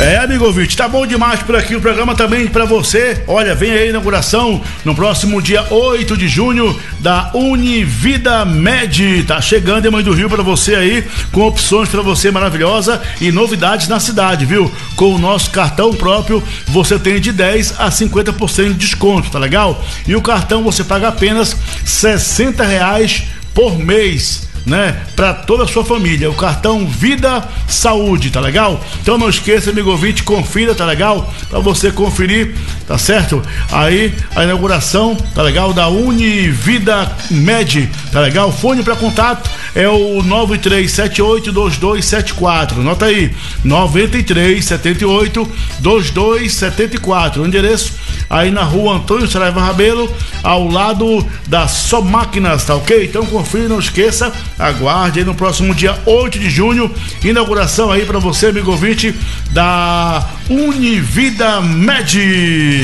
Amigo ouvinte, tá bom demais por aqui o programa também pra você. Olha, vem aí a inauguração no próximo dia 8 de junho da Univida Med. Tá chegando em Mãe do Rio pra você aí, com opções pra você maravilhosa e novidades na cidade, viu? Com o nosso cartão próprio, você tem de 10 a 50% de desconto, tá legal? E o cartão você paga apenas R$60 por mês, né? Para toda a sua família, o cartão Vida Saúde, tá legal? Então não esqueça, amigo ouvinte, confira, tá legal? Para você conferir, tá certo? Aí a inauguração, tá legal? Da Univida Med, tá legal? Fone para contato é o 93782274, anota aí, 93782274, o endereço aí na rua Antônio Saraiva Rabelo, ao lado da Só Máquinas, tá ok? Então confira, não esqueça, aguarde aí no próximo dia 8 de junho, inauguração aí pra você, amigo ouvinte, da Univida Med.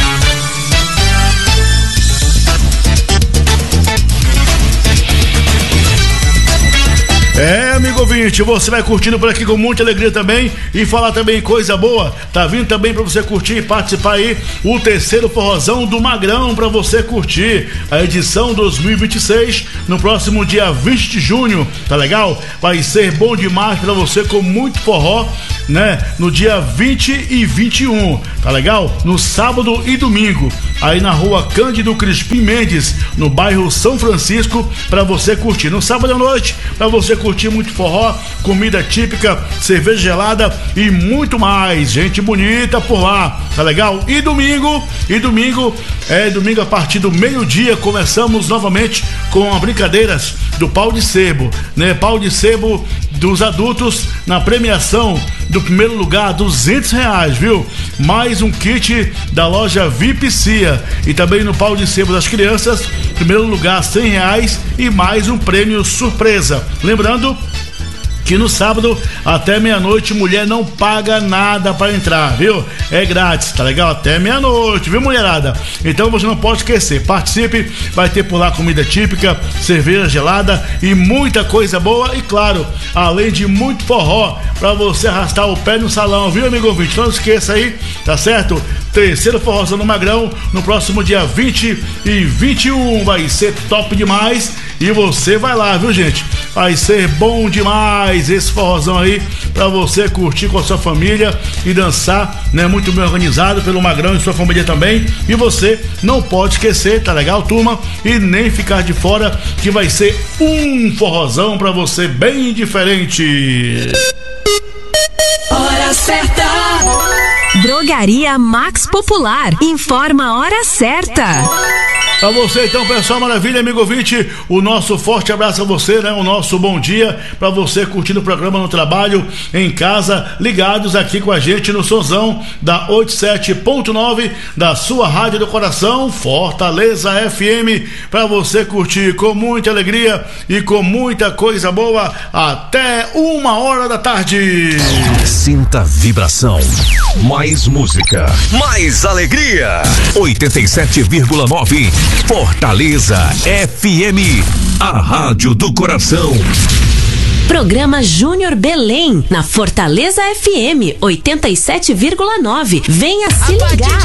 Amigo ouvinte, você vai curtindo por aqui com muita alegria também e falar também coisa boa. Tá vindo também pra você curtir e participar aí o terceiro forrozão do Magrão pra você curtir a edição 2026 no próximo dia 20 de junho, tá legal? Vai ser bom demais pra você com muito forró, né? No dia 20 e 21, tá legal? No sábado e domingo, aí na rua Cândido Crispim Mendes, no bairro São Francisco, pra você curtir. No sábado à noite, pra você curtir muito forró, comida típica, cerveja gelada e muito mais. Gente bonita por lá, tá legal? E domingo a partir do meio-dia começamos novamente com as brincadeiras do pau de sebo, né? Pau de sebo dos adultos na premiação do primeiro lugar, R$200, viu? Mais um kit da loja VIP Cia. E também no pau de sebo das crianças, primeiro lugar, R$100 e mais um prêmio surpresa. Lembrando que no sábado até meia-noite mulher não paga nada para entrar, viu? É grátis, tá legal? Até meia-noite, viu, mulherada? Então você não pode esquecer, participe, vai ter por lá comida típica, cerveja gelada e muita coisa boa e claro, além de muito forró para você arrastar o pé no salão, viu, amigo ouvinte? Não esqueça aí, tá certo? Terceiro forrozão no Magrão no próximo dia 20 e 21, vai ser top demais e você vai lá, viu, gente? Vai ser bom demais esse forrozão aí pra você curtir com a sua família e dançar, né? Muito bem organizado pelo Magrão e sua família também. E você não pode esquecer, tá legal, turma? E nem ficar de fora que vai ser um forrozão pra você bem diferente. Hora certa. Drogaria Max Popular informa a hora certa. Pra você então, pessoal, maravilha, amigo ouvinte, o nosso forte abraço a você, né? O nosso bom dia pra você curtindo o programa no trabalho, em casa, ligados aqui com a gente no sonzão da 87.9 da sua rádio do coração, Fortaleza FM, pra você curtir com muita alegria e com muita coisa boa até 1h da tarde. Sinta a vibração, mais música, mais alegria, 87,9 Fortaleza FM, a rádio do coração. Programa Júnior Belém, na Fortaleza FM 87,9. Venha se ligar.